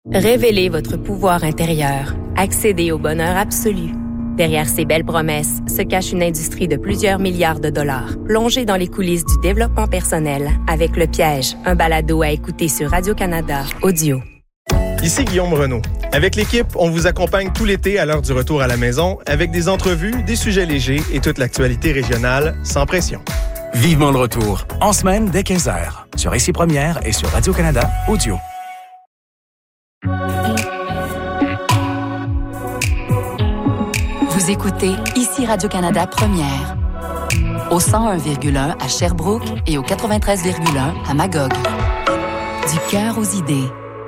Révélez votre pouvoir intérieur. Accédez au bonheur absolu. Derrière ces belles promesses se cache une industrie de plusieurs milliards de dollars. Plongez dans les coulisses du développement personnel avec Le Piège, un balado à écouter sur Radio-Canada Audio. Ici Guillaume Renaud. Avec l'équipe, on vous accompagne tout l'été à l'heure du retour à la maison avec des entrevues, des sujets légers et toute l'actualité régionale sans pression. Vivement le retour, en semaine dès 15h, sur ICI Première et sur Radio-Canada Audio. Vous écoutez ICI Radio-Canada Première, au 101,1 à Sherbrooke et au 93,1 à Magog. Du cœur aux idées.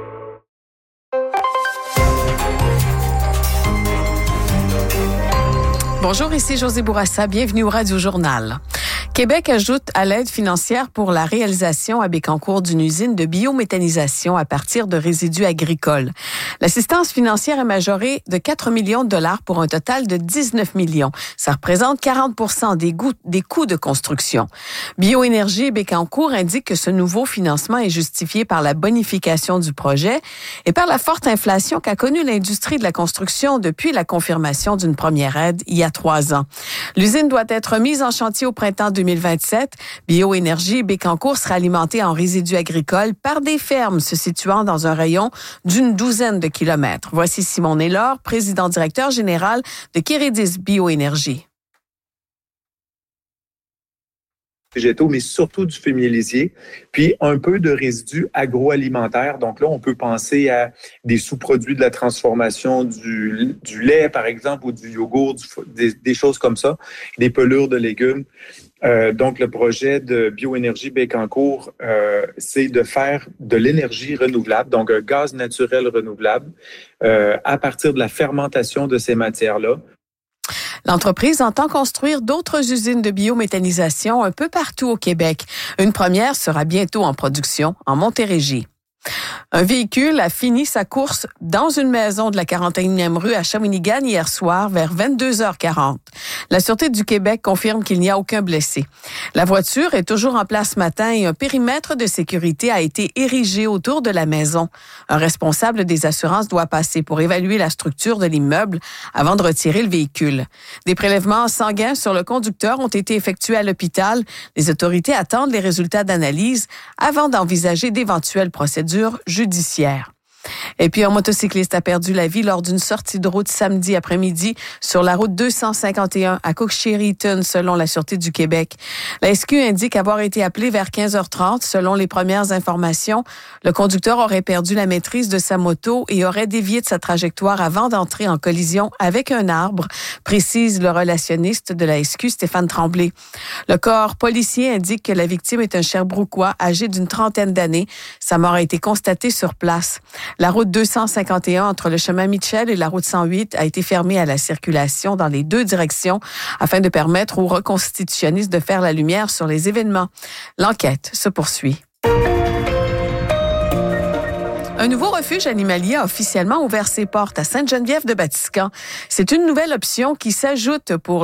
Bonjour, ici Josée Bourassa. Bienvenue au Radio Journal. Québec ajoute à l'aide financière pour la réalisation à Bécancour d'une usine de biométhanisation à partir de résidus agricoles. L'assistance financière est majorée de 4 millions de dollars pour un total de 19 millions. Ça représente 40% des coûts de construction. Bioénergie Bécancour indique que ce nouveau financement est justifié par la bonification du projet et par la forte inflation qu'a connue l'industrie de la construction depuis la confirmation d'une première aide il y a 3 ans. L'usine doit être mise en chantier au printemps 2027. Bioénergie Bécancour sera alimentée en résidus agricoles par des fermes se situant dans un rayon d'une douzaine de kilomètres. Voici Simon Naylor, président-directeur général de Kérédis Bioénergie. Végétaux, mais surtout du fumier lisier, puis un peu de résidus agroalimentaires. Donc là, on peut penser à des sous-produits de la transformation du lait, par exemple, ou du yogourt, des choses comme ça, des pelures de légumes. Donc, le projet de bioénergie Bécancour, c'est de faire de l'énergie renouvelable, donc un gaz naturel renouvelable, à partir de la fermentation de ces matières-là. L'entreprise entend construire d'autres usines de biométhanisation un peu partout au Québec. Une première sera bientôt en production en Montérégie. Un véhicule a fini sa course dans une maison de la 41e rue à Shawinigan hier soir vers 22h40. La Sûreté du Québec confirme qu'il n'y a aucun blessé. La voiture est toujours en place ce matin et un périmètre de sécurité a été érigé autour de la maison. Un responsable des assurances doit passer pour évaluer la structure de l'immeuble avant de retirer le véhicule. Des prélèvements sanguins sur le conducteur ont été effectués à l'hôpital. Les autorités attendent les résultats d'analyse avant d'envisager d'éventuelles procédures judiciaire. Et puis, un motocycliste a perdu la vie lors d'une sortie de route samedi après-midi sur la route 251 à Cook-Sherryton, selon la Sûreté du Québec. La SQ indique avoir été appelé vers 15h30. Selon les premières informations, le conducteur aurait perdu la maîtrise de sa moto et aurait dévié de sa trajectoire avant d'entrer en collision avec un arbre, précise le relationniste de la SQ, Stéphane Tremblay. Le corps policier indique que la victime est un Sherbrookois âgé d'une 30aine d'années. Sa mort a été constatée sur place. La route 251 entre le chemin Mitchell et la route 108 a été fermée à la circulation dans les deux directions afin de permettre aux reconstitutionnistes de faire la lumière sur les événements. L'enquête se poursuit. Un nouveau refuge animalier a officiellement ouvert ses portes à Sainte-Geneviève-de-Batiscan. C'est une nouvelle option qui s'ajoute pour